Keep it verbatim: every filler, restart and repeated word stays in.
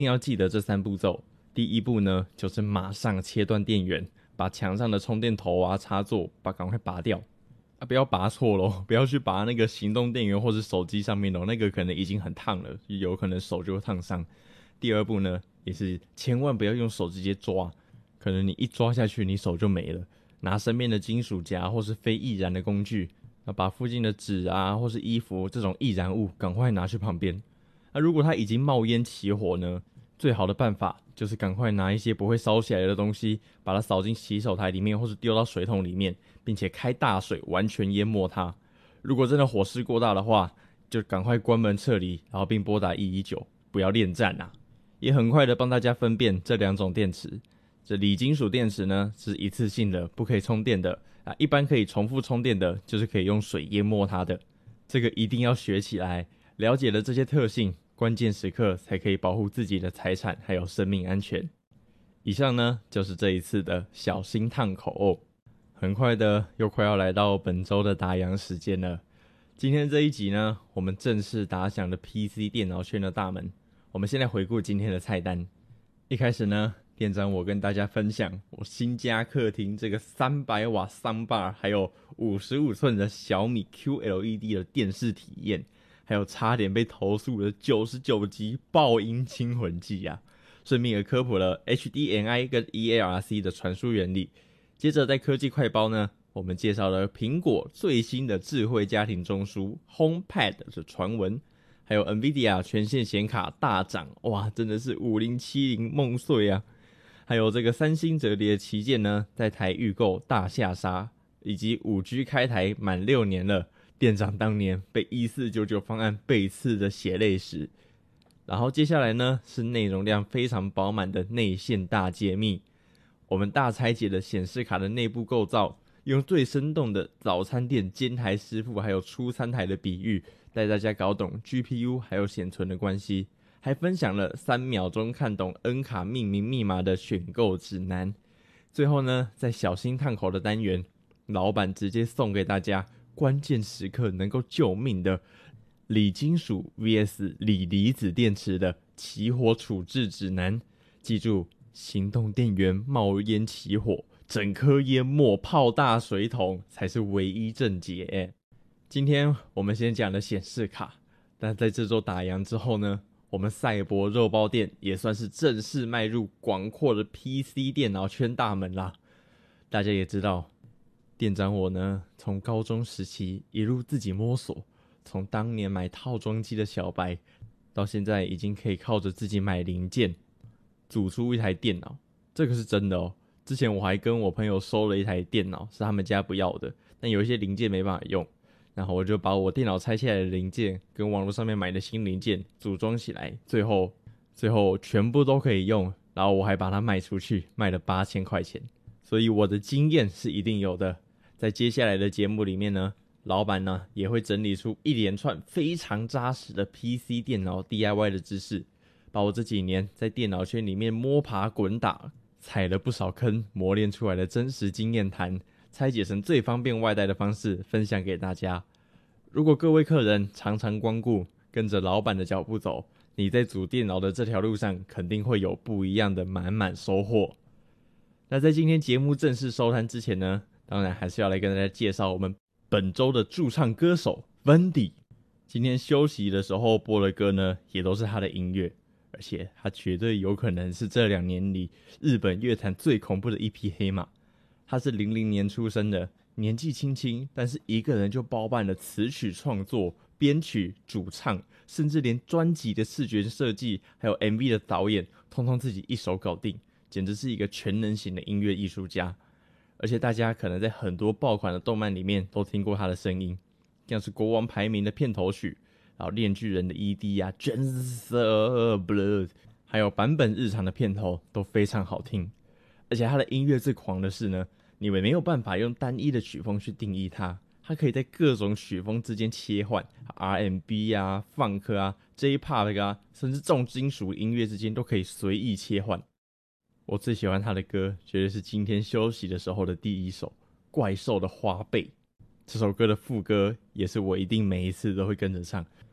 定要记得这三步骤。第一步呢，就是马上切断电源，把墙上的充电头啊、插座把赶快拔掉啊，不要拔错咯，不要去拔那个行动电源或是手机上面咯，那个可能已经很烫了，有可能手就会烫伤。第二步呢，也是千万不要用手直接抓，可能你一抓下去，你手就没了。拿身边的金属夹或是非易燃的工具，把附近的纸啊或是衣服这种易燃物赶快拿去旁边。那如果它已经冒烟起火呢，最好的办法就是赶快拿一些不会烧起来的东西，把它扫进洗手台里面，或是丢到水桶里面，并且开大水完全淹没它。如果真的火势过大的话，就赶快关门撤离，然后并拨打一一九，不要恋战啊！也很快的帮大家分辨这两种电池。这锂金属电池呢是一次性的，不可以充电的啊，一般可以重复充电的，就是可以用水淹没它的。这个一定要学起来，了解了这些特性，关键时刻才可以保护自己的财产还有生命安全。以上呢就是这一次的小心烫口哦。很快的又快要来到本周的打烊时间了。今天这一集呢，我们正式打响了 P C 电脑圈的大门。我们先来回顾今天的菜单。一开始呢，店长我跟大家分享我新家客厅这个三百瓦 soundbar， 还有五十五寸的小米 Q L E D 的电视体验，还有差点被投诉的九十九集爆音惊魂记啊。顺便也科普了 H D M I 跟 E A R C 的传输原理。接着在科技快报呢，我们介绍了苹果最新的智慧家庭中枢 HomePad 的传闻，还有 NVIDIA 全线显卡大涨，哇，真的是五零七零梦碎啊！还有这个三星折叠旗舰呢，在台预购大下杀，以及 五 G 开台满六年了，店长当年被一四九九方案背刺的血泪史。然后接下来呢，是内容量非常饱满的内线大揭秘。我们大拆解了显示卡的内部构造，用最生动的早餐店煎台师傅还有出餐台的比喻，带大家搞懂 G P U 还有显存的关系，还分享了三秒钟看懂 N 卡命名密码的选购指南。最后呢，在小心烫口的单元，老板直接送给大家关键时刻能够救命的锂金属 V S 锂离子电池的起火处置指南。记住，行动电源冒烟起火，整颗淹没泡大水桶才是唯一正解。今天我们先讲了显示卡，但在这周打烊之后呢，我们赛博肉包店也算是正式迈入广阔的 P C 电脑圈大门啦。大家也知道，店长我呢，从高中时期一路自己摸索，从当年买套装机的小白，到现在已经可以靠着自己买零件组出一台电脑，这个是真的哦。之前我还跟我朋友收了一台电脑，是他们家不要的，但有一些零件没办法用，然后我就把我电脑拆下来的零件跟网络上面买的新零件组装起来，最后最后全部都可以用，然后我还把它卖出去，卖了八千块钱。所以我的经验是一定有的。在接下来的节目里面呢，老板呢也会整理出一连串非常扎实的 P C 电脑 D I Y 的知识，把我这几年在电脑圈里面摸爬滚打，踩了不少坑，磨练出来的真实经验谈，拆解成最方便外带的方式分享给大家。如果各位客人常常光顾，跟着老板的脚步走，你在组电脑的这条路上肯定会有不一样的满满收获。那在今天节目正式收摊之前呢，当然还是要来跟大家介绍我们本周的驻唱歌手 Wendy。 今天休息的时候播的歌呢，也都是他的音乐，而且他绝对有可能是这两年里日本乐坛最恐怖的一匹黑马。他是零零年出生的，年纪轻轻，但是一个人就包办了词曲创作、编曲、主唱，甚至连专辑的视觉设计还有 M V 的导演通通自己一手搞定，简直是一个全能型的音乐艺术家。而且大家可能在很多爆款的动漫里面都听过他的声音，像是国王排名的片头曲，然后链锯人的 E D 啊 Gangsta Blood， 还有版本日常的片头都非常好听。而且他的音乐最狂的是呢，你们没有办法用单一的曲风去定义它，它可以在各种曲风之间切换， R and B 啊、Funk 啊、J-Pop 啊，甚至重金属音乐之间都可以随意切换。我最喜欢他的歌，绝对是今天休息的时候的第一首《怪兽的花呗》。这首歌的副歌也是我一定每一次都会跟着唱，